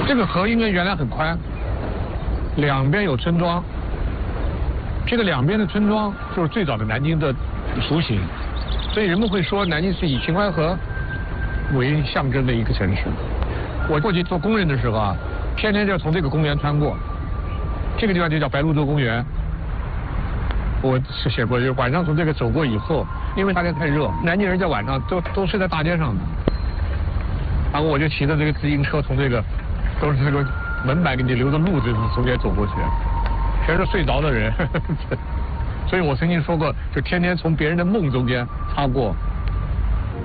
这个河应该原来很宽，两边有村庄。这个两边的村庄就是最早的南京的雏形，所以人们会说南京是以秦淮河为象征的一个城市。我过去做工人的时候啊，天天就要从这个公园穿过，这个地方就叫白鹭洲公园。我是写过，就是晚上从这个走过以后，因为大家太热，南京人在晚上都睡在大街上的，然后我就骑着这个自行车从这个都是这个门板给你留的路子中间走过去。全是睡着的人，所以我曾经说过，就天天从别人的梦中间擦过。